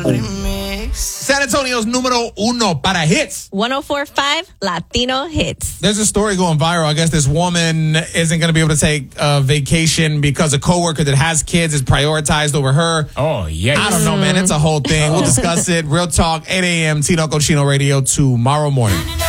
San Antonio's número uno para hits. 104.5 Latino Hits. There's a story going viral. I guess this woman isn't going to be able to take a vacation because a coworker that has kids is prioritized over her. Oh, yeah. I don't know, man. It's a whole thing. We'll discuss it. Real Talk, 8 a.m. Tino Cochino Radio tomorrow morning.